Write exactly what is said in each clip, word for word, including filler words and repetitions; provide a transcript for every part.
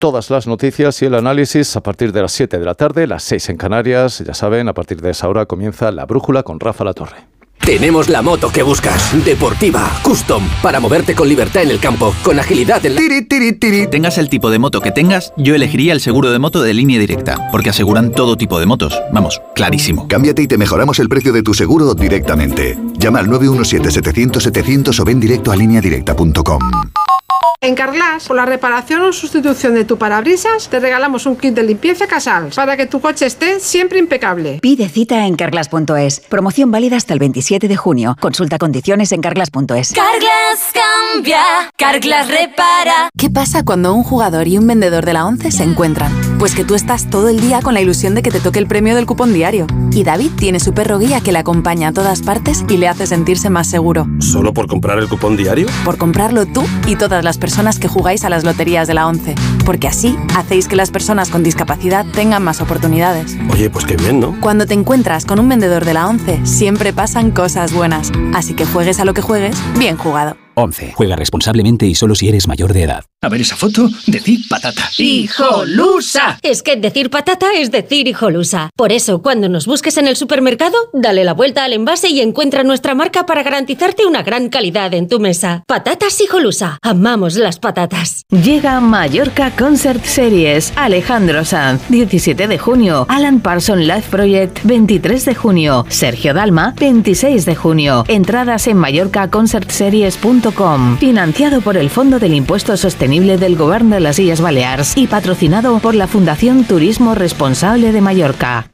todas las noticias y el análisis a partir de las siete de la tarde, las seis en Canarias. Ya saben, a partir de esa hora comienza La Brújula con Rafa Latorre. Tenemos la moto que buscas, deportiva, custom, para moverte con libertad en el campo, con agilidad en la... Tiri, tiri, tiri. Tengas el tipo de moto que tengas, yo elegiría el seguro de moto de Línea Directa, porque aseguran todo tipo de motos. Vamos, clarísimo. Cámbiate y te mejoramos el precio de tu seguro directamente. Llama al nueve uno siete, setecientos, setecientos o ven directo a línea directa punto com. En Carglass, por la reparación o sustitución de tu parabrisas, te regalamos un kit de limpieza Casals para que tu coche esté siempre impecable. Pide cita en carglass punto es. Promoción válida hasta el veintisiete de junio. Consulta condiciones en carglass punto es. Carglass cambia, Carglass repara. ¿Qué pasa cuando un jugador y un vendedor de la ONCE se encuentran? Pues que tú estás todo el día con la ilusión de que te toque el premio del cupón diario. Y David tiene su perro guía que le acompaña a todas partes y le hace sentirse más seguro. ¿Solo por comprar el cupón diario? Por comprarlo tú y todas las personas que jugáis a las loterías de la ONCE. Porque así hacéis que las personas con discapacidad tengan más oportunidades. Oye, pues qué bien, ¿no? Cuando te encuentras con un vendedor de la ONCE, siempre pasan cosas buenas. Así que juegues a lo que juegues, bien jugado. ONCE. Juega responsablemente y solo si eres mayor de edad. A ver esa foto, decir patata. ¡Hijolusa! Es que decir patata es decir hijolusa. Por eso, cuando nos busques en el supermercado, dale la vuelta al envase y encuentra nuestra marca para garantizarte una gran calidad en tu mesa. Patatas Hijolusa. Amamos las patatas. Llega Mallorca Concert Series. Alejandro Sanz, diecisiete de junio. Alan Parsons Live Project, veintitrés de junio. Sergio Dalma, veintiséis de junio. Entradas en mallorca concert series punto com. Financiado por el Fondo del Impuesto Sostenible del Gobierno de las Illes Balears y patrocinado por la Fundación Turismo Responsable de Mallorca.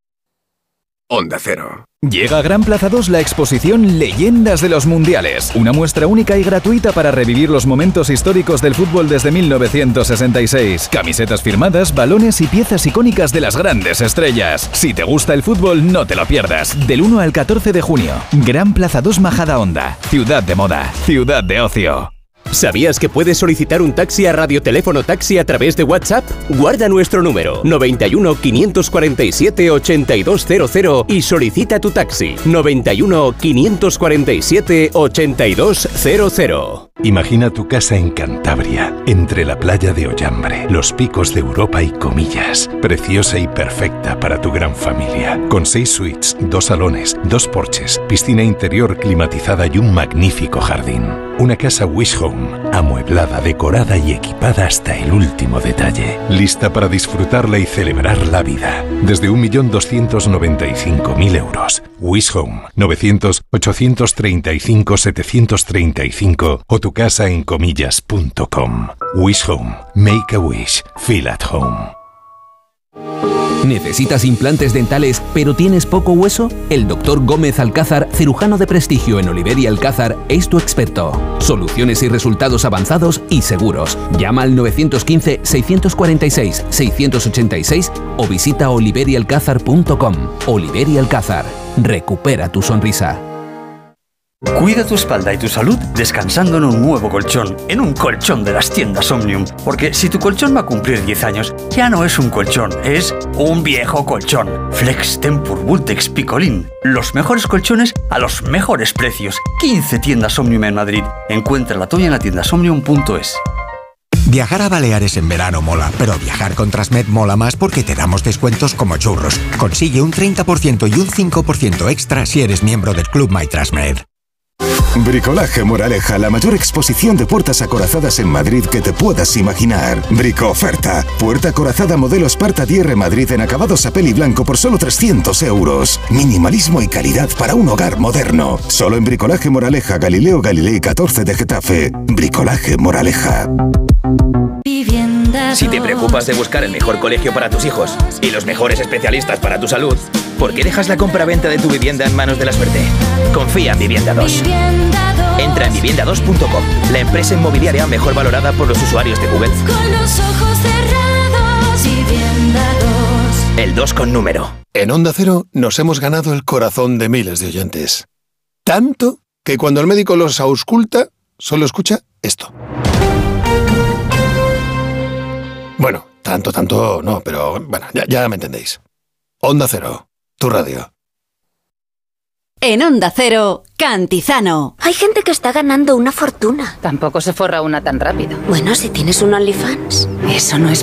Onda Cero. Llega a Gran Plaza dos la exposición Leyendas de los Mundiales, una muestra única y gratuita para revivir los momentos históricos del fútbol desde mil novecientos sesenta y seis. Camisetas firmadas, balones y piezas icónicas de las grandes estrellas. Si te gusta el fútbol, no te lo pierdas. Del uno al catorce de junio. Gran Plaza dos Majadahonda. Ciudad de moda. Ciudad de ocio. ¿Sabías que puedes solicitar un taxi a Radioteléfono Taxi a través de WhatsApp? Guarda nuestro número noventa y uno, quinientos cuarenta y siete, ochenta y dos cero cero y solicita tu taxi noventa y uno, quinientos cuarenta y siete, ochenta y dos cero cero. Imagina tu casa en Cantabria, entre la playa de Ollambre, los picos de Europa y Comillas, preciosa y perfecta para tu gran familia, con seis suites, dos salones, dos porches, piscina interior climatizada y un magnífico jardín. Una casa Wish Home, amueblada, decorada y equipada hasta el último detalle, lista para disfrutarla y celebrar la vida. Desde un millón doscientos noventa y cinco mil euros. Wish Home, novecientos, ochocientos treinta y cinco, setecientos treinta y cinco o tu casa en comillas punto com. Wish Home, make a wish, feel at home. ¿Necesitas implantes dentales pero tienes poco hueso? El doctor Gómez Alcázar, cirujano de prestigio en Oliver y Alcázar, es tu experto. Soluciones y resultados avanzados y seguros. Llama al nueve uno cinco, seis cuatro seis, seis ocho seis o visita oliver y alcázar punto com. Oliver y Alcázar. Recupera tu sonrisa. Cuida tu espalda y tu salud descansando en un nuevo colchón, en un colchón de las tiendas Omnium. Porque si tu colchón va a cumplir diez años, ya no es un colchón, es un viejo colchón. Flex Tempur Vultex Picolín. Los mejores colchones a los mejores precios. quince tiendas Omnium en Madrid. Encuentra la tuya en la tienda omnium punto es. Viajar a Baleares en verano mola, pero viajar con Transmed mola más porque te damos descuentos como churros. Consigue un treinta por ciento y un cinco por ciento extra si eres miembro del Club My Transmed. Bricolaje Moraleja, la mayor exposición de puertas acorazadas en Madrid que te puedas imaginar. Brico oferta. Puerta acorazada modelo Sparta D R Madrid en acabados a peli blanco por solo trescientos euros. Minimalismo y calidad para un hogar moderno. Solo en Bricolaje Moraleja, Galileo Galilei catorce de Getafe. Bricolaje Moraleja. Si te preocupas de buscar el mejor colegio para tus hijos y los mejores especialistas para tu salud, ¿por qué dejas la compra-venta de tu vivienda en manos de la suerte? Confía en Vivienda dos. Entra en vivienda dos punto com, la empresa inmobiliaria mejor valorada por los usuarios de Google. Con los ojos cerrados, Vivienda dos. El dos con número. En Onda Cero nos hemos ganado el corazón de miles de oyentes. Tanto que cuando el médico los ausculta, solo escucha esto. Bueno, tanto, tanto no, pero bueno, ya, ya me entendéis. Onda Cero, tu radio. En Onda Cero, Cantizano. Hay gente que está ganando una fortuna. Tampoco se forra una tan rápido. Bueno, si tienes un OnlyFans. Eso no es